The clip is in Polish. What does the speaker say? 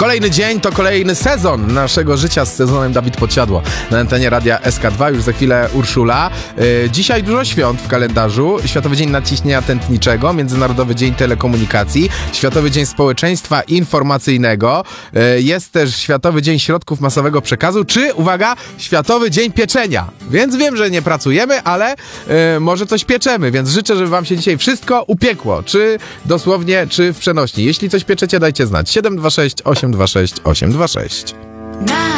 kolejny dzień, to kolejny sezon naszego życia z sezonem Dawid Podsiadło. Na antenie Radia SK2 już za chwilę Urszula. Dzisiaj dużo świąt w kalendarzu. Światowy Dzień Nadciśnienia Tętniczego, Międzynarodowy Dzień Telekomunikacji, Światowy Dzień Społeczeństwa Informacyjnego. Jest też Światowy Dzień Środków Masowego Przekazu, czy, uwaga, Światowy Dzień Pieczenia. Więc wiem, że nie pracujemy, ale może coś pieczemy, więc życzę, żeby wam się dzisiaj wszystko upiekło. Czy dosłownie, czy w przenośni. Jeśli coś pieczecie, dajcie znać. 726 826 826.